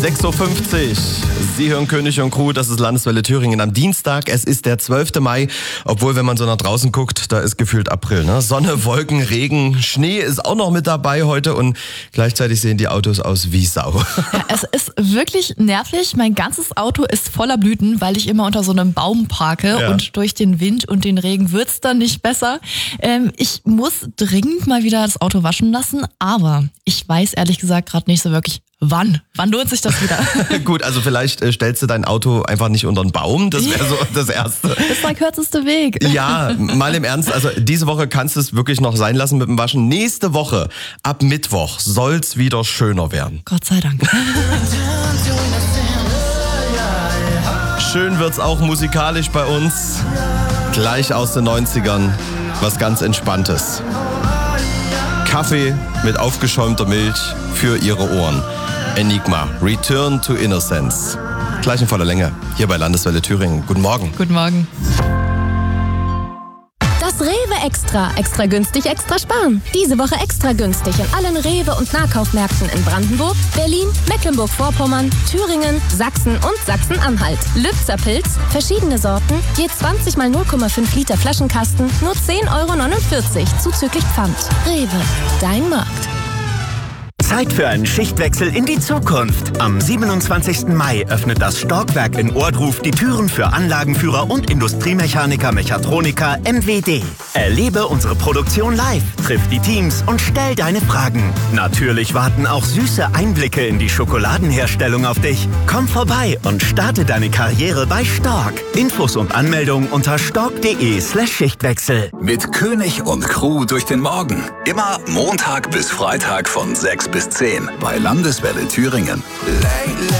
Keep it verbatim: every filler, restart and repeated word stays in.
sechs Uhr fünfzig. Sie hören König und Crew, das ist Landeswelle Thüringen am Dienstag. Es ist der zwölfte Mai, obwohl, wenn man so nach draußen guckt, da ist gefühlt April. Ne? Sonne, Wolken, Regen, Schnee ist auch noch mit dabei heute und gleichzeitig sehen die Autos aus wie Sau. Ja, es ist wirklich nervig. Mein ganzes Auto ist voller Blüten, weil ich immer unter so einem Baum parke Ja. und durch den Wind und den Regen wird's dann nicht besser. Ähm, ich muss dringend mal wieder das Auto waschen lassen, aber ich weiß ehrlich gesagt gerade nicht so wirklich, wann. Wann lohnt sich das wieder? Gut, also vielleicht äh, stellst du dein Auto einfach nicht unter den Baum, das wäre so das Erste. Das ist der kürzeste Weg. Ja, mal im Ernst, also diese Woche kannst du es wirklich noch sein lassen mit dem Waschen. Nächste Woche, ab Mittwoch, soll's wieder schöner werden. Gott sei Dank. Schön wird's auch musikalisch bei uns. Gleich aus den neunzigern, was ganz Entspanntes. Kaffee mit aufgeschäumter Milch für Ihre Ohren. Enigma, Return to Innocence. Gleich in voller Länge, hier bei Landeswelle Thüringen. Guten Morgen. Guten Morgen. Das Rewe Extra. Extra günstig, extra sparen. Diese Woche extra günstig in allen Rewe- und Nahkaufmärkten in Brandenburg, Berlin, Mecklenburg-Vorpommern, Thüringen, Sachsen und Sachsen-Anhalt. Lübzer Pilz, verschiedene Sorten, je zwanzig mal null Komma fünf Liter Flaschenkasten, nur zehn Euro neunundvierzig zuzüglich Pfand. Rewe, dein Markt. Zeit für einen Schichtwechsel in die Zukunft. Am siebenundzwanzigsten Mai öffnet das Storkwerk in Ohrdruf die Türen für Anlagenführer und Industriemechaniker, Mechatroniker M W D. Erlebe unsere Produktion live, triff die Teams und stell deine Fragen. Natürlich warten auch süße Einblicke in die Schokoladenherstellung auf dich. Komm vorbei und starte deine Karriere bei Stork. Infos und Anmeldungen unter stork.de slash Schichtwechsel. Mit König und Crew durch den Morgen. Immer Montag bis Freitag von sechs bis zehn bei Landeswelle Thüringen.